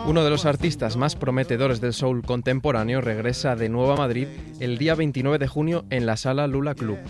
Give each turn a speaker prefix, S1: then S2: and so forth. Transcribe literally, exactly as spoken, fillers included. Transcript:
S1: Uno de los artistas más prometedores del soul contemporáneo regresa de nuevo a Madrid el día veintinueve de junio en la Sala Lula Club.